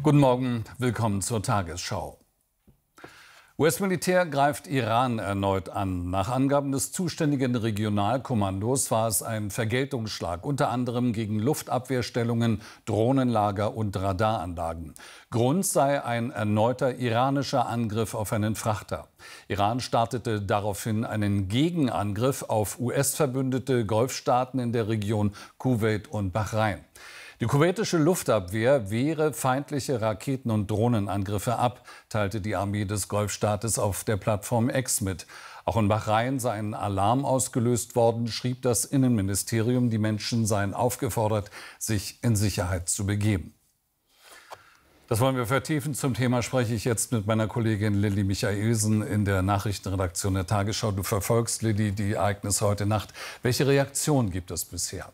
Guten Morgen, willkommen zur Tagesschau. US-Militär greift Iran erneut an. Nach Angaben des zuständigen Regionalkommandos war es ein Vergeltungsschlag, unter anderem gegen Luftabwehrstellungen, Drohnenlager und Radaranlagen. Grund sei ein erneuter iranischer Angriff auf einen Frachter. Iran startete daraufhin einen Gegenangriff auf US-verbündete Golfstaaten in der Region Kuwait und Bahrain. Die kuwaitische Luftabwehr wehre feindliche Raketen- und Drohnenangriffe ab, teilte die Armee des Golfstaates auf der Plattform X mit. Auch in Bahrain sei ein Alarm ausgelöst worden, schrieb das Innenministerium. Die Menschen seien aufgefordert, sich in Sicherheit zu begeben. Das wollen wir vertiefen. Zum Thema spreche ich jetzt mit meiner Kollegin Lilly Michaelsen in der Nachrichtenredaktion der Tagesschau. Du verfolgst, Lilly, die Ereignisse heute Nacht. Welche Reaktion gibt es bisher?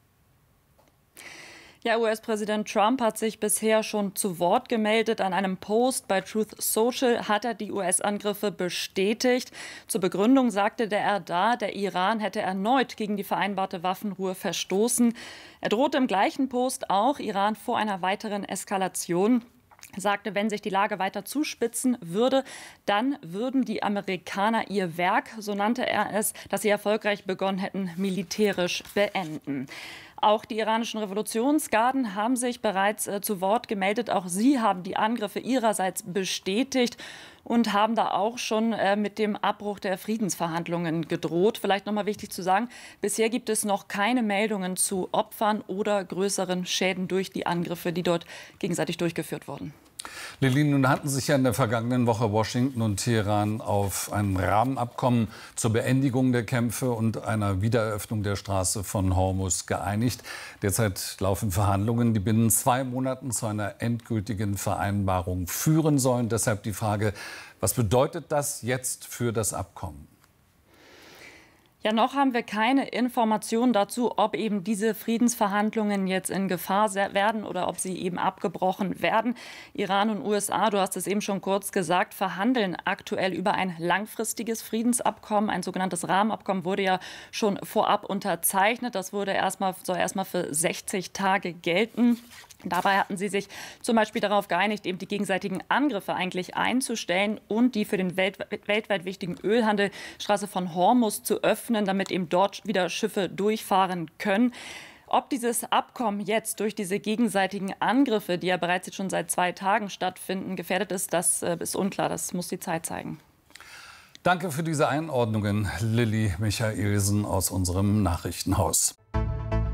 Ja, US-Präsident Trump hat sich bisher schon zu Wort gemeldet. An einem Post bei Truth Social hat er die US-Angriffe bestätigt. Zur Begründung sagte er der Iran hätte erneut gegen die vereinbarte Waffenruhe verstoßen. Er drohte im gleichen Post auch Iran vor einer weiteren Eskalation. Er sagte, wenn sich die Lage weiter zuspitzen würde, dann würden die Amerikaner ihr Werk, so nannte er es, das sie erfolgreich begonnen hätten, militärisch beenden. Auch die iranischen Revolutionsgarden haben sich bereits zu Wort gemeldet. Auch sie haben die Angriffe ihrerseits bestätigt und haben da auch schon mit dem Abbruch der Friedensverhandlungen gedroht. Vielleicht noch mal wichtig zu sagen, bisher gibt es noch keine Meldungen zu Opfern oder größeren Schäden durch die Angriffe, die dort gegenseitig durchgeführt wurden. Lilly, nun hatten sich ja in der vergangenen Woche Washington und Teheran auf ein Rahmenabkommen zur Beendigung der Kämpfe und einer Wiedereröffnung der Straße von Hormuz geeinigt. Derzeit laufen Verhandlungen, die binnen 2 Monaten zu einer endgültigen Vereinbarung führen sollen. Deshalb die Frage, was bedeutet das jetzt für das Abkommen? Ja, noch haben wir keine Informationen dazu, ob eben diese Friedensverhandlungen jetzt in Gefahr werden oder ob sie eben abgebrochen werden. Iran und USA, du hast es eben schon kurz gesagt, verhandeln aktuell über ein langfristiges Friedensabkommen. Ein sogenanntes Rahmenabkommen wurde ja schon vorab unterzeichnet. Das soll erstmal für 60 Tage gelten. Dabei hatten sie sich zum Beispiel darauf geeinigt, eben die gegenseitigen Angriffe eigentlich einzustellen und die für den weltweit wichtigen Ölhandel Straße von Hormuz zu öffnen, damit eben dort wieder Schiffe durchfahren können. Ob dieses Abkommen jetzt durch diese gegenseitigen Angriffe, die ja bereits jetzt schon seit 2 Tagen stattfinden, gefährdet ist, das ist unklar. Das muss die Zeit zeigen. Danke für diese Einordnungen, Lilly Michaelsen aus unserem Nachrichtenhaus.